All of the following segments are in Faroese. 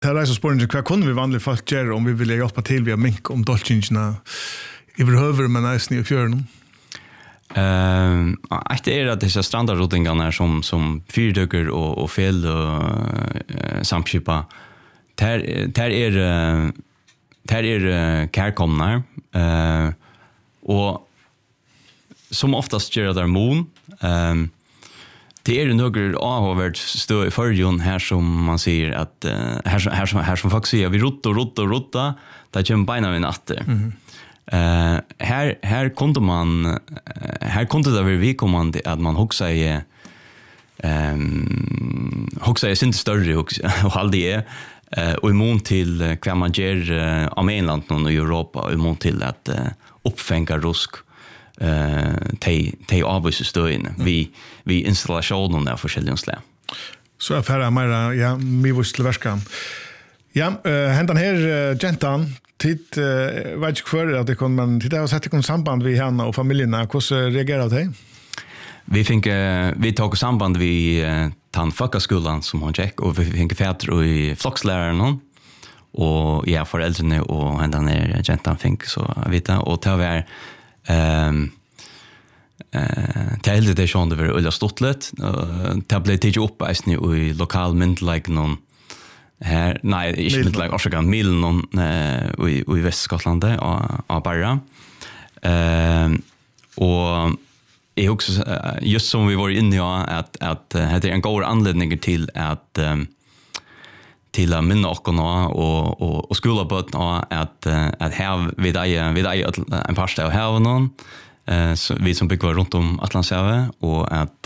Det här är så spårande, vad kunde vi vanliga folk göra om vi ville hjälpa till via mink om dolchingarna överhuvud men nästan i fjörden? Det är att dessa standardrodingarna som fyrdyker och fel och samskipa där är kärkomnar och som oftast gör det mon det är några avhåvert stå i förjon här som man säger att här som folk säger vi rotta där kommer beina vid natten. Här kunde det vara vidkommande att man också är sin större och aldrig och imon till vad man gör av Mainland och Europa och imon till att uppfänga rusk te avvisestöjen vi installationen av forskjellige slag. Så är färra mer ja mivus till värskan. Ja, hentan här gentan titt vet inte för att det kan man titta och sätta i samband vi henne och familjerna. Hur reagerar det? Vi tog samband vi tann folkskolan som hon check och vi fick fäder i flocksläraren och ja föräldrarna och hentan här gentan fick så vita och ta var till det sjön det var ulla stottlet tablet tog upp i lokal myndlag någon här nej inte myndlag Orskan Milnon i Västskotland och bara och är också just som vi var inne i att det är en god anledning till att minna och skola på att här vid en parsta av haven så vi som bygger runt om Atlantshavet och att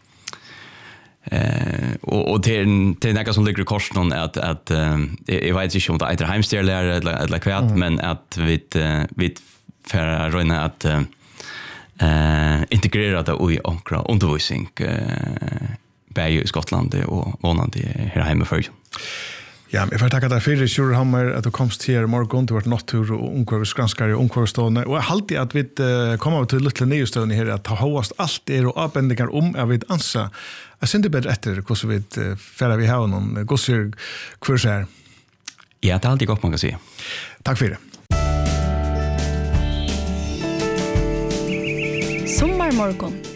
och till något som ligger i korsen att jag vet inte om det är hemstjärlare eller kvart men att vi för röna att integrera det i ankra undervisning i Skottland och vanande här hemma för. Ja, jag får tacka dig för Sjurhammer att du komst här morgon till vårt natur och ungkarvsgranskare och ungkarvstående. Och jag alltid att vi kommer till lite nyhetsstående här att ha håst allt det och avbändningar om jag vet ansa. Jag syns inte bättre efter hur vi färre vi har någon gossir kurs här. Ja, det är alltid gott man kan säga. Tack för det. Sommarmorgon